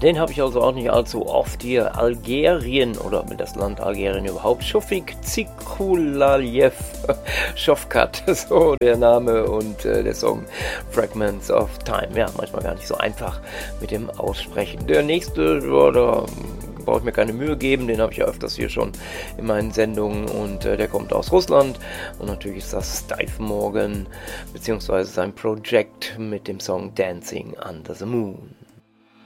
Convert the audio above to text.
den habe ich also auch nicht allzu oft hier. Algerien oder das Land Algerien überhaupt. Shofik Tsikulaliyev, Shofkat, so der Name und der Song Fragments of Time. Ja, manchmal gar nicht so einfach mit dem Aussprechen. Der nächste, da brauche ich mir keine Mühe geben, den habe ich ja öfters hier schon in meinen Sendungen und der kommt aus Russland und natürlich ist das Steve Morgan beziehungsweise sein Projekt mit dem Song Dancing Under the Moon.